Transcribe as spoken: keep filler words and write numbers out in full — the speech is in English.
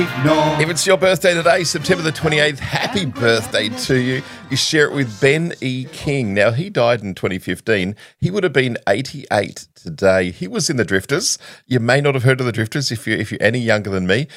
If it's your birthday today, September the twenty-eighth, happy birthday to you. You share it with Ben E. King. Now, he died in twenty fifteen. He would have been eighty-eight today. He was in the Drifters. You may not have heard of the Drifters if you're, if you're any younger than me.